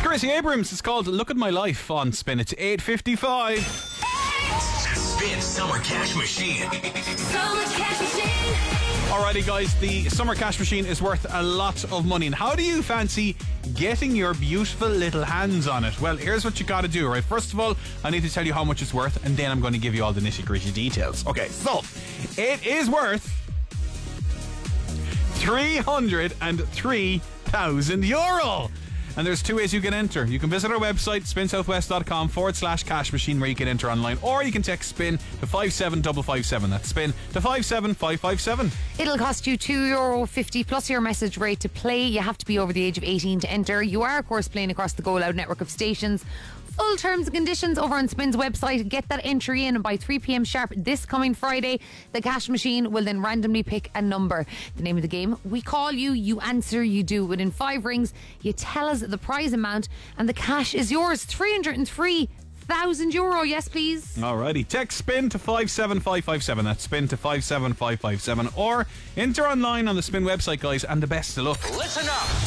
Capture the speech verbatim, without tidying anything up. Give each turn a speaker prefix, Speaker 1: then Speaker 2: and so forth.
Speaker 1: Chrissy Abrams. It's called Look at My Life on Spin. It's eight fifty-five.
Speaker 2: Spin Summer Cash Machine.
Speaker 3: Summer Cash Machine.
Speaker 1: Alrighty guys, the Summer Cash Machine is worth a lot of money. And how do you fancy getting your beautiful little hands on it? Well, here's what you gotta do, right? First of all, I need to tell you how much it's worth, and then I'm going to give you all the nitty-gritty details. Okay, so it is worth three hundred three thousand euro. And there's two ways you can enter. You can visit our website, spinsouthwest.com forward slash cash machine, where you can enter online, or you can text SPIN to five seven five five seven. That's SPIN to five seven five five seven.
Speaker 4: It'll cost you two euro fifty plus your message rate to play. You have to be over the age of eighteen to enter. You are, of course, playing across the Go Loud network of stations. Full terms and conditions over on Spin's website. Get that entry in, and by three p.m. sharp this coming Friday, the cash machine will then randomly pick a number. The name of the game: we call you, you answer, you do. Within five rings, you tell us the prize amount, and the cash is yours. three hundred three thousand euro. Yes, please.
Speaker 1: Alrighty, text SPIN to five seven five five seven. That's SPIN to five seven five five seven, or enter online on the Spin website, guys, and the best of luck.
Speaker 2: Listen up.